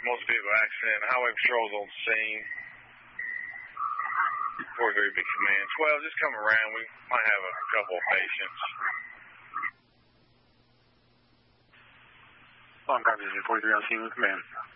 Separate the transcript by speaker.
Speaker 1: Motor vehicle accident. Highway patrol's on scene. 43 big command. 12, just come around. We might have a couple of patients.
Speaker 2: Long copy, 43 on scene with command.